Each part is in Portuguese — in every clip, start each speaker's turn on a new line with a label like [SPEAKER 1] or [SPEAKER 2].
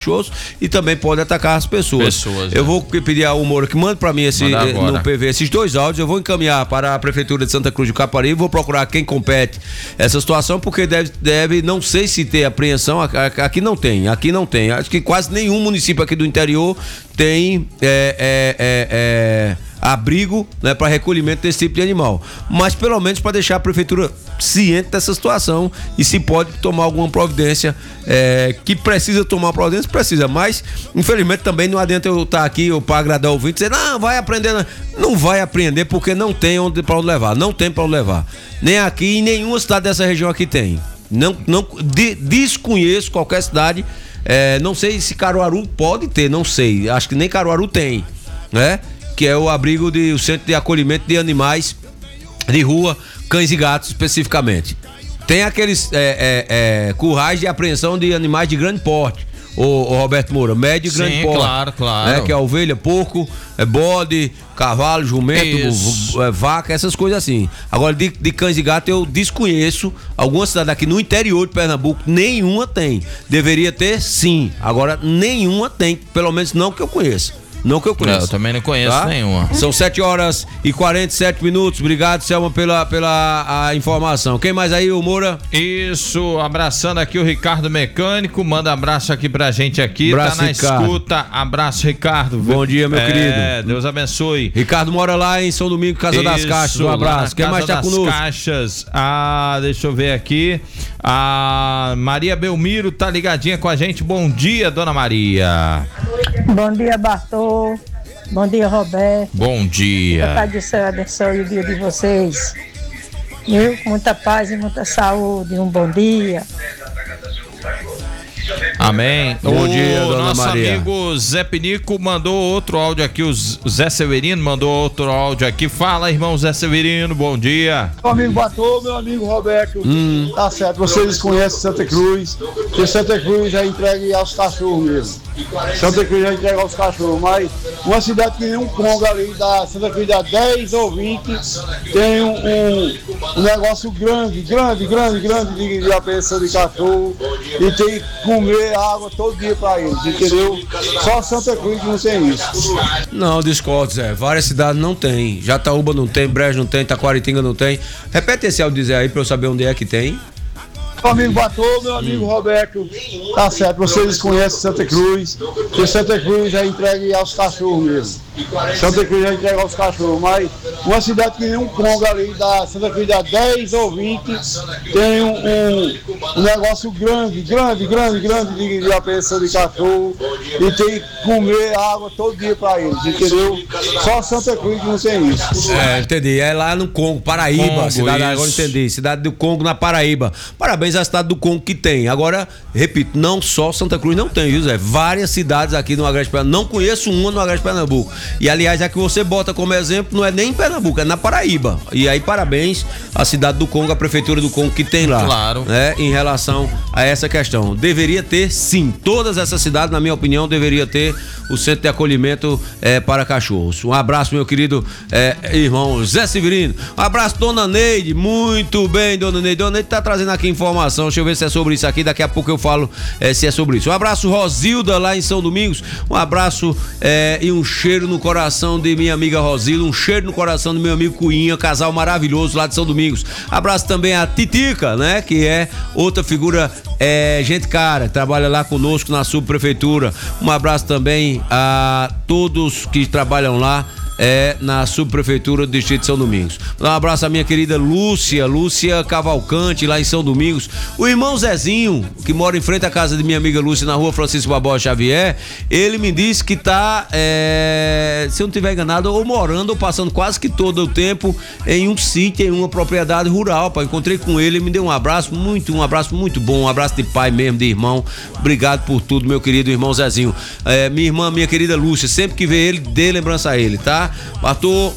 [SPEAKER 1] e também pode atacar as pessoas. Eu vou pedir ao Moura que mande para mim no PV esses dois áudios. Eu vou encaminhar para a Prefeitura de Santa Cruz do Caparibe, vou procurar quem compete essa situação, porque deve não sei se ter apreensão, aqui não tem. Acho que quase nenhum município aqui do interior tem abrigo, né, para recolhimento desse tipo de animal, mas pelo menos para deixar a prefeitura ciente dessa situação e se pode tomar alguma providência, que precisa tomar providência, precisa, mas infelizmente também não adianta eu estar aqui para agradar o ouvinte e dizer, não, vai aprender, não vai aprender porque não tem para onde levar, nem aqui em nenhuma cidade dessa região aqui tem, desconheço qualquer cidade, não sei se Caruaru pode ter, não sei, acho que nem Caruaru tem, né? Que é o abrigo o centro de acolhimento de animais de rua, cães e gatos especificamente. Tem aqueles currais de apreensão de animais de grande porte, o Roberto Moura, médio e grande porte. Claro. Que é ovelha, porco, bode, cavalo, jumento, vaca, essas coisas assim. Agora, de cães e gatos eu desconheço. Alguma cidade aqui no interior de Pernambuco, nenhuma tem. Deveria ter, sim. Agora, nenhuma tem, pelo menos não que eu conheça. Eu
[SPEAKER 2] também não conheço nenhuma.
[SPEAKER 1] São 7h47. Obrigado, Selma, pela informação. Quem mais aí, o Moura?
[SPEAKER 2] Isso, abraçando aqui o Ricardo Mecânico, manda abraço aqui pra gente aqui,
[SPEAKER 1] abraço,
[SPEAKER 2] tá na
[SPEAKER 1] Ricardo.
[SPEAKER 2] Escuta. Abraço, Ricardo.
[SPEAKER 1] Bom dia, meu querido.
[SPEAKER 2] Deus abençoe.
[SPEAKER 1] Ricardo mora lá em São Domingo, Casa das Caixas. Um abraço. Quem mais tá conosco?
[SPEAKER 2] Caixas. Deixa eu ver aqui. A Maria Belmiro tá ligadinha com a gente. Bom dia, dona Maria.
[SPEAKER 3] Bom dia, Bartô. Bom dia, Roberto.
[SPEAKER 2] Bom dia.
[SPEAKER 3] Que Pai do céu abençoe o dia de vocês. Eu, com muita paz e muita saúde. Um bom dia.
[SPEAKER 2] Amém.
[SPEAKER 1] Bom dia, dona Maria.
[SPEAKER 2] Nosso amigo Zé Pinico mandou outro áudio aqui, o Zé Severino mandou outro áudio aqui. Fala, irmão Zé Severino, bom dia.
[SPEAKER 4] Meu amigo Batô, meu amigo Roberto, tá certo, vocês conhecem Santa Cruz, porque Santa Cruz já entrega aos cachorros mesmo. Santa Cruz já entrega aos cachorros, mas uma cidade que nem um Congo ali, da Santa Cruz dá 10 ou 20, tem um negócio grande de apreensão de cachorro e tem que comer água todo dia pra eles, entendeu? Só Santa Cruz que não tem isso.
[SPEAKER 1] Não, discordo, Zé. Várias cidades não tem. Jataúba não tem, Brejo não tem, Taquaritinga não tem. Repete esse áudio dizer aí pra eu saber onde é que tem.
[SPEAKER 4] Meu amigo Batô, meu amigo Roberto, tá certo, vocês conhecem Santa Cruz, porque Santa Cruz já entrega aos cachorros mesmo. Santa Cruz já entrega aos cachorros, mas uma cidade que nem um Congo ali, da Santa Cruz dá 10 ou 20, tem um negócio grande de apreensão de cachorro e tem que comer água todo dia pra eles, entendeu? Só Santa Cruz que não tem isso.
[SPEAKER 1] Entendi. É lá no Congo, Paraíba, cidade, agora entendi. Cidade do Congo, na Paraíba. Parabéns à cidade do Congo que tem. Agora, repito, não só Santa Cruz não tem, viu, Zé? Várias cidades aqui no Agreste Pernambuco. Não conheço uma no Agreste Pernambuco. E aliás, a que você bota como exemplo não é nem em Pernambuco, é na Paraíba. E aí, parabéns à cidade do Congo, à prefeitura do Congo que tem lá.
[SPEAKER 2] Claro.
[SPEAKER 1] Né, em relação a essa questão. Deveria ter, sim. Todas essas cidades, na minha opinião, deveria ter o centro de acolhimento para cachorros. Um abraço, meu querido irmão Zé Severino. Um abraço, dona Neide. Muito bem, dona Neide. Dona Neide tá trazendo aqui informação. Deixa eu ver se é sobre isso aqui. Daqui a pouco eu falo se é sobre isso. Um abraço, Rosilda, lá em São Domingos. Um abraço e um cheiro no coração de minha amiga Rosilda. Um cheiro no coração do meu amigo Cuinha. Casal maravilhoso lá de São Domingos. Abraço também a Titica, né? Que é outra figura, gente cara, que trabalha lá conosco na subprefeitura. Um abraço também a todos que trabalham lá na subprefeitura do Distrito de São Domingos. Um abraço à minha querida Lúcia Cavalcante, lá em São Domingos. O irmão Zezinho, que mora em frente à casa de minha amiga Lúcia, na rua Francisco Barbosa Xavier, ele me disse que tá, se eu não estiver enganado, ou morando ou passando quase que todo o tempo em um sítio, em uma propriedade rural. Encontrei com ele, me deu um abraço muito bom, um abraço de pai mesmo, de irmão. Obrigado por tudo, meu querido irmão Zezinho. Minha querida Lúcia, sempre que vê ele, dê lembrança a ele, tá? Bartô,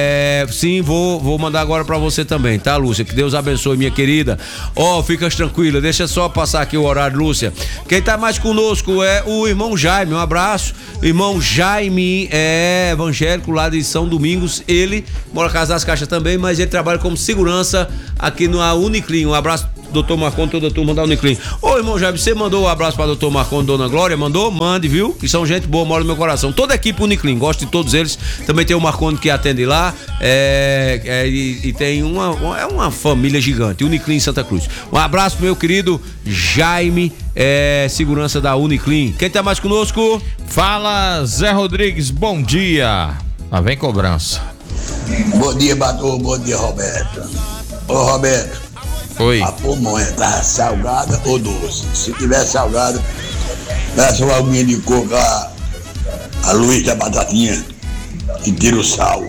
[SPEAKER 1] sim, vou mandar agora pra você também, tá, Lúcia? Que Deus abençoe, minha querida. Ficas tranquila, deixa só passar aqui o horário, Lúcia. Quem tá mais conosco é o irmão Jaime, um abraço. O irmão Jaime é evangélico lá de São Domingos, ele mora na Casa das Caixas também, mas ele trabalha como segurança aqui na Uniclin. Um abraço doutor Marcondes, toda a turma da Uniclin. Ô, irmão Jair, você mandou um abraço pra doutor Marcondes, dona Glória? Mandou? Mande, viu? Que são gente boa, mora no meu coração. Toda a equipe Uniclin, gosto de todos eles. Também tem o Marcondes que atende lá. E tem uma família gigante, Uniclin Santa Cruz. Um abraço pro meu querido Jaime, segurança da Uniclin. Quem tá mais conosco?
[SPEAKER 2] Fala, Zé Rodrigues, bom dia. Lá vem cobrança.
[SPEAKER 5] Bom dia, Batu, bom dia, Roberto. Ô, Roberto.
[SPEAKER 2] Oi.
[SPEAKER 5] A pamonha tá salgada ou doce? Se tiver salgada, peça uma aguinha de coco a Luiz da batatinha e tira o sal.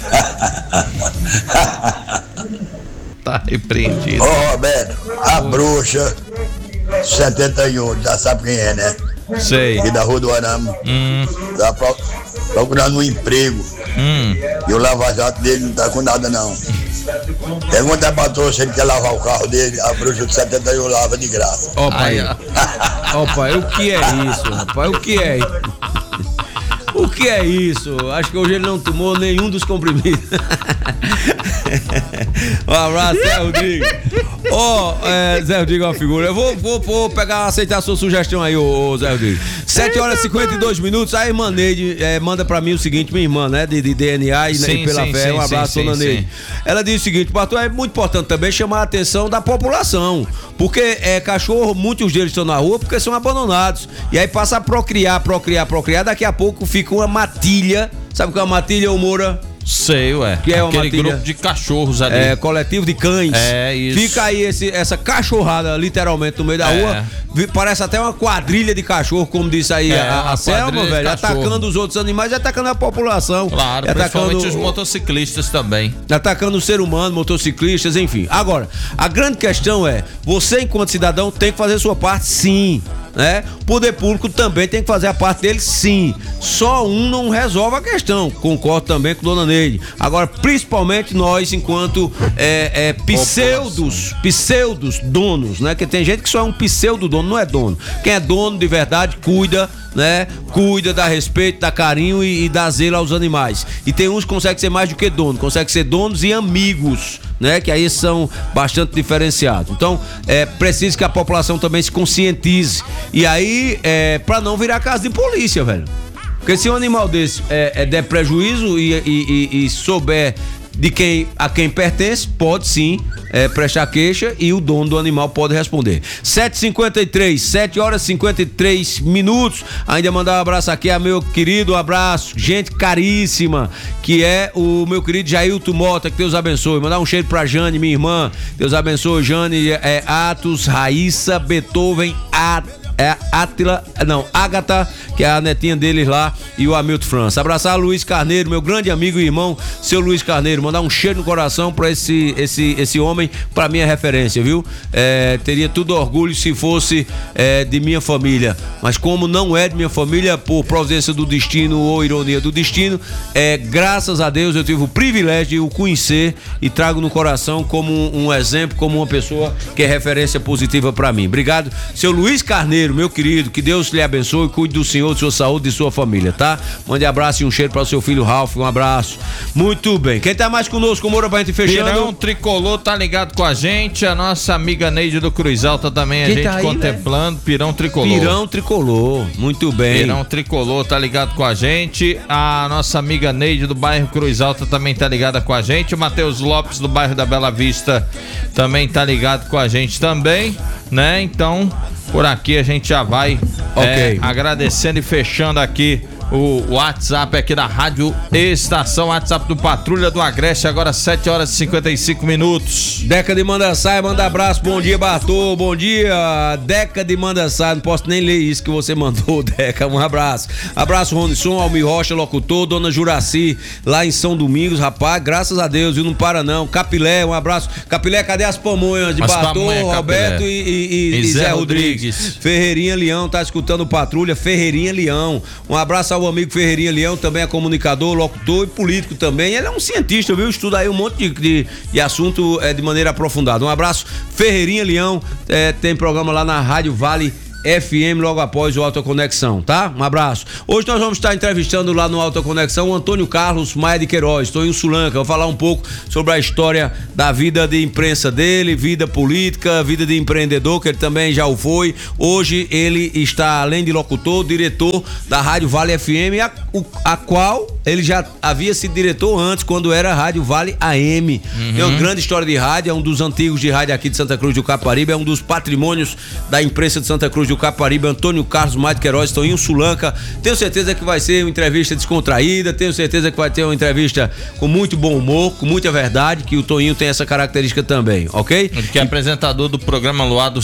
[SPEAKER 2] Tá repreendido.
[SPEAKER 5] Ô, Roberto, a bruxa 71, já sabe quem é, né?
[SPEAKER 2] Sei.
[SPEAKER 5] Aqui da Rua do Arame. Tá procurando um emprego. E o lava-jato dele não tá com nada, não. Pergunta pra todos se ele quer lavar o carro dele, a bruxa de 71 lava de graça.
[SPEAKER 1] Ó, pai. Ó, pai, o que é isso, rapaz? O que é isso? O que é isso? Acho que hoje ele não tomou nenhum dos comprimidos. Um abraço, Zé Rodrigo. Zé Rodrigo é uma figura. Eu vou aceitar a sua sugestão aí, Zé Rodrigo. 7h52. Aí, Neide, manda pra mim o seguinte, minha irmã, né? De DNA e pela fé. Um abraço, dona Neide. Ela diz o seguinte, Bartô, é muito importante também chamar a atenção da população. Porque cachorro, muitos deles estão na rua porque são abandonados. E aí passa a procriar. Daqui a pouco fica uma matilha. Sabe o que é uma matilha, ô Moura?
[SPEAKER 2] Sei, ué.
[SPEAKER 1] Que é
[SPEAKER 2] aquele
[SPEAKER 1] matilha,
[SPEAKER 2] grupo de cachorros ali.
[SPEAKER 1] Coletivo de cães.
[SPEAKER 2] Isso.
[SPEAKER 1] Fica aí essa cachorrada literalmente no meio da rua. Parece até uma quadrilha de cachorro, como disse aí a Selma, velho. Atacando os outros animais e atacando a população.
[SPEAKER 2] Claro, principalmente os motociclistas também.
[SPEAKER 1] Atacando o ser humano, motociclistas, enfim. Agora, a grande questão é, você enquanto cidadão tem que fazer sua parte, sim. Né? O poder público também tem que fazer a parte dele, sim. Só um não resolve a questão. Concordo também com dona Neide. Agora, principalmente nós, enquanto pseudos donos, né? Que tem gente que só é um pseudo dono, não é dono. Quem é dono de verdade cuida, né? Cuida, dá respeito, dá carinho e dá zelo aos animais. E tem uns que conseguem ser mais do que dono, conseguem ser donos e amigos, né? Que aí são bastante diferenciados. Então, preciso que a população também se conscientize. E aí, pra não virar casa de polícia, velho. Porque se um animal desse der prejuízo e souber a quem pertence, pode sim prestar queixa e o dono do animal pode responder. 7h53, 7h53. Ainda mandar um abraço aqui a meu querido, gente caríssima, que é o meu querido Jailton Mota, que Deus abençoe. Mandar um cheiro pra Jane, minha irmã. Deus abençoe, Jane, Atos, Raíssa, Beethoven, Ágata, que é a netinha deles lá, e o Hamilton França. Abraçar Luiz Carneiro, meu grande amigo e irmão, seu Luiz Carneiro. Mandar um cheiro no coração pra esse homem, pra minha referência, viu? Teria todo orgulho se fosse de minha família, mas como não é de minha família, por providência do destino ou ironia do destino, graças a Deus eu tive o privilégio de o conhecer e trago no coração como um exemplo, como uma pessoa que é referência positiva pra mim. Obrigado, seu Luiz Carneiro, meu querido, que Deus lhe abençoe, cuide do senhor, de sua saúde e de sua família, tá? Mande abraço e um cheiro para o seu filho Ralph, um abraço. Muito bem, quem tá mais conosco, Moura, pra gente fechando?
[SPEAKER 2] Pirão Tricolor tá ligado com a gente, a nossa amiga Neide do Cruz Alta também, a gente tá aí, contemplando, né? Pirão Tricolor, muito bem. Pirão Tricolor tá ligado com a gente, a nossa amiga Neide do bairro Cruz Alta também tá ligada com a gente, o Matheus Lopes do bairro da Bela Vista também tá ligado com a gente também, né? Então, por aqui a gente já vai agradecendo e fechando aqui o WhatsApp aqui da Rádio Estação, WhatsApp do Patrulha do Agreste, agora 7h55.
[SPEAKER 1] Deca de Mandaçai, manda abraço, bom dia, Bartô, bom dia, Deca de Mandaçai, não posso nem ler isso que você mandou, Deca, um abraço. Abraço, Ronisson, Almir Rocha, locutor, Dona Juraci, lá em São Domingos, rapaz, graças a Deus, viu, não para não. Capilé, um abraço. Capilé, cadê as pamonhas de Bartô, Roberto e Zé Rodrigues? Ferreirinha Leão, tá escutando o Patrulha, Ferreirinha Leão, um abraço ao amigo Ferreirinha Leão, também é comunicador, locutor e político também. Ele é um cientista, viu? Estuda aí um monte de assunto de maneira aprofundada. Um abraço, Ferreirinha Leão. Tem programa lá na Rádio Vale FM logo após o Alta Conexão, tá? Um abraço. Hoje nós vamos estar entrevistando lá no Alta Conexão o Antônio Carlos Maia de Queiroz, estou em Sulanca, vou falar um pouco sobre a história da vida de imprensa dele, vida política, vida de empreendedor, que ele também já o foi. Hoje ele está, além de locutor, diretor da Rádio Vale FM, a qual ele já havia sido diretor antes, quando era Rádio Vale AM. Tem uma grande história de rádio, é um dos antigos de rádio aqui de Santa Cruz do Caparibe, é um dos patrimônios da imprensa de Santa Cruz do Caparibe. Antônio Carlos Maia de Queiroz, estou em Sulanca. Tenho certeza que vai ser uma entrevista descontraída, tenho certeza que vai ter uma entrevista com muito bom humor, com muita verdade, que o Toninho tem essa característica também, ok?
[SPEAKER 2] Ele que é apresentador do programa Luar do